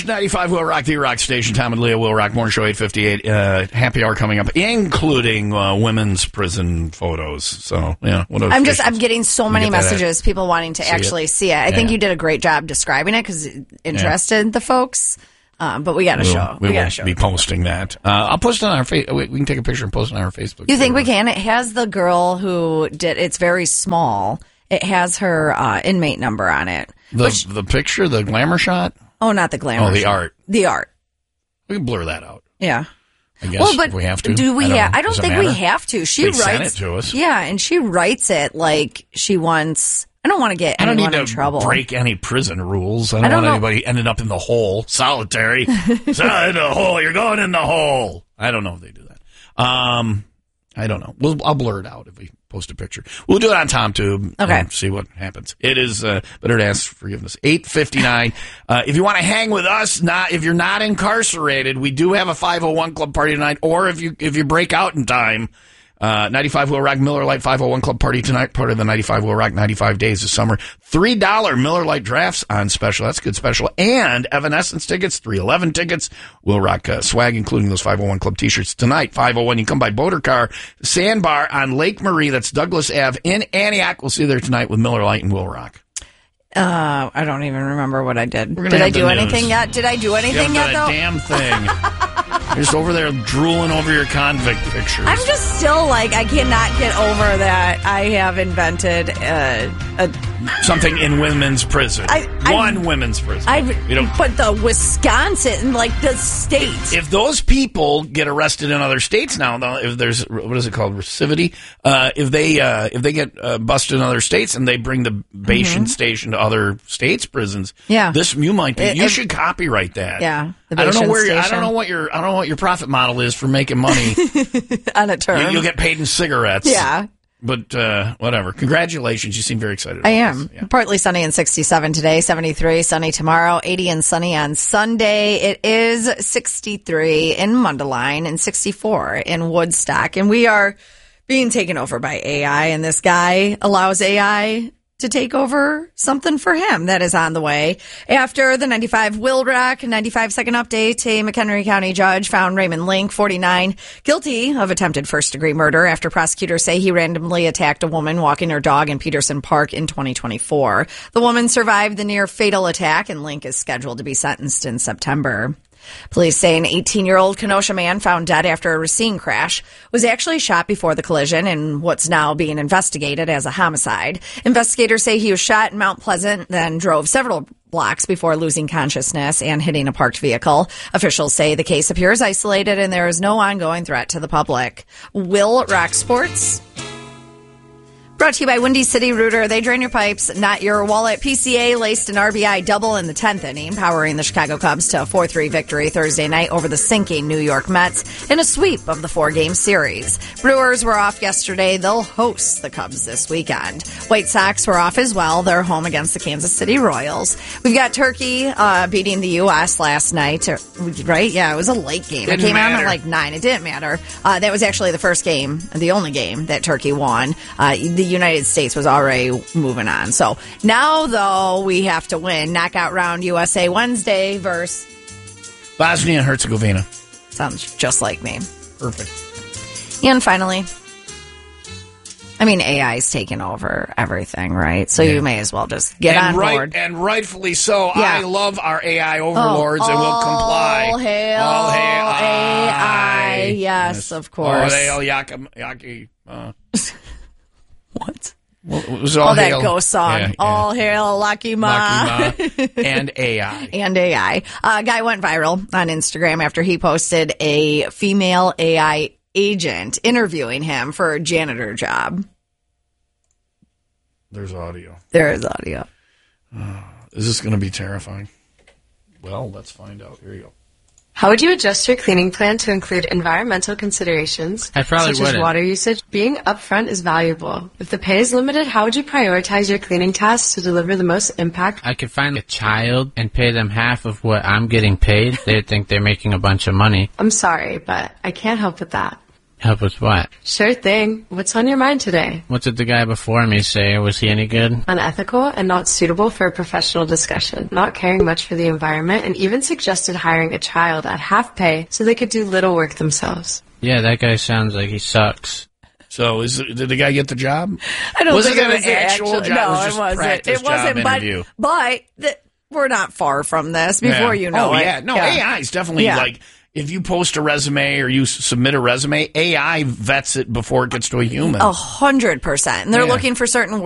95 Will Rock, the Rock Station. Tom and Leah, Will Rock Morning Show, 8:58. Happy hour coming up, including women's prison photos. So, yeah. I'm getting so many messages, people wanting to actually see it. I think you did a great job describing it because it interested the folks. But we got to show. We will be posting that. I'll post it on our Facebook. We can take a picture and post it on our Facebook. You think we can? It has the girl who did. It's very small. It has her inmate number on it. The picture, the glamour shot. Oh, not the glamour. Oh, the shot. art. The art. We can blur that out. Yeah. I guess if we have to. Do we? I don't think we have to. She writes sent it to us. Yeah, and she writes it like she wants. I don't want to get anyone in trouble. Break any prison rules. I don't want anybody ending up in the hole. Solitary. In the hole. You're going in the hole. I don't know if they do that. I don't know. I'll blur it out if we post a picture. We'll do it on TomTube. Okay. And see what happens. It is better to ask forgiveness. 8:59. If you want to hang with us, if you're not incarcerated, we do have a 501 Club party tonight. Or if you break out in time. 95 Will Rock Miller Lite 501 Club party tonight, part of the 95 Will Rock 95 Days of Summer. $3 Miller Lite drafts on special. That's a good special. And Evanescence tickets, 311 tickets. Will Rock swag, including those 501 Club t-shirts tonight. 501, you come by Boater Car Sandbar on Lake Marie. That's Douglas Ave in Antioch. We'll see you there tonight with Miller Lite and Will Rock. I don't even remember what I did. Did I do anything yet? Did I do anything yet, though? Damn thing. You're just over there drooling over your convict pictures. I'm just still I cannot get over that I have invented something in women's prison. Women's prison. But the Wisconsin, the states. If those people get arrested in other states now, though, if there's, what is it called, recidivity? If they get busted in other states and they bring the Bashan station to other states' prisons, you should copyright that. Yeah. I don't know what your profit model is for making money on a term. You'll get paid in cigarettes. Yeah. But whatever. Congratulations. You seem very excited about I am. this. Yeah. Partly sunny and 67 today, 73 sunny tomorrow, 80 and sunny on Sunday. It is 63 in Mundelein and 64 in Woodstock. And we are being taken over by AI, and this guy allows AI to take over something for him that is on the way. After the 95 Will Rock 95 second update, a McHenry County judge found Raymond Link, 49, guilty of attempted first-degree murder after prosecutors say he randomly attacked a woman walking her dog in Peterson Park in 2024. The woman survived the near-fatal attack, and Link is scheduled to be sentenced in September. Police say an 18-year-old Kenosha man found dead after a Racine crash was actually shot before the collision in what's now being investigated as a homicide. Investigators say he was shot in Mount Pleasant, then drove several blocks before losing consciousness and hitting a parked vehicle. Officials say the case appears isolated and there is no ongoing threat to the public. Will Rock Sports. Brought to you by Windy City Rooter. They drain your pipes, not your wallet. PCA laced an RBI double in the 10th inning, powering the Chicago Cubs to a 4-3 victory Thursday night over the sinking New York Mets in a sweep of the 4-game series. Brewers were off yesterday. They'll host the Cubs this weekend. White Sox were off as well. They're home against the Kansas City Royals. We've got Turkey beating the U.S. last night, right? Yeah, it was a late game. It came out at 9. It didn't matter. That was actually the first game, the only game that Turkey won. The United States was already moving on. So now, though, we have to win. Knockout round USA Wednesday versus Bosnia and Herzegovina. Sounds just like me. Perfect. And finally, AI is taking over everything, right? So you may as well just get on board. And rightfully so. Yeah. I love our AI overlords and will comply. All hail AI. Yes, of course. All hail Yaki. What? Well, it was all that hail. ghost song. Yeah. All hail Lucky Ma. And AI. And AI. A guy went viral on Instagram after he posted a female AI agent interviewing him for a janitor job. There's audio. There is audio. Is this going to be terrifying? Well, let's find out. Here you go. How would you adjust your cleaning plan to include environmental considerations, such as water usage? Being upfront is valuable. If the pay is limited, how would you prioritize your cleaning tasks to deliver the most impact? I could find a child and pay them half of what I'm getting paid. They'd think they're making a bunch of money. I'm sorry, but I can't help with that. Help with what? Sure thing. What's on your mind today? What did the guy before me say? Was he any good? Unethical and not suitable for a professional discussion. Not caring much for the environment, and even suggested hiring a child at half pay so they could do little work themselves. Yeah, that guy sounds like he sucks. So did the guy get the job? I don't Wasn't think it it was an actual job? No, It was just it wasn't. practice It wasn't. job interview. But we're not far from this. Before you know it. Yeah. No, AI is definitely like if you post a resume or you submit a resume, AI vets it before it gets to a human. 100%. And they're Yeah. looking for certain